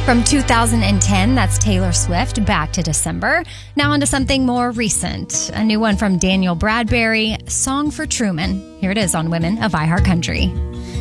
From 2010, that's Taylor Swift, back to December. Now onto something more recent. A new one from Daniel Bradbury, Song for Truman. Here it is on Women of iHeart Country.